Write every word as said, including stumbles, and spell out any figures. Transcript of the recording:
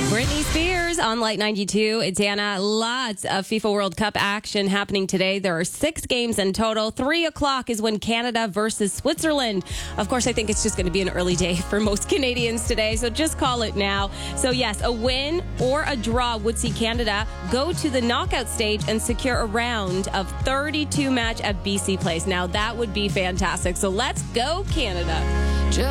Britney Spears on Light ninety-two. It's Anna. Lots of FIFA World Cup action happening today. There are six games in total. Three o'clock is when Canada versus Switzerland. Of course, I think it's just going to be an early day for most Canadians today, so just call it now. So yes, a win or a draw would see Canada go to the knockout stage and secure a round of thirty-two match at B C Place. Now, that would be fantastic. So let's go, Canada.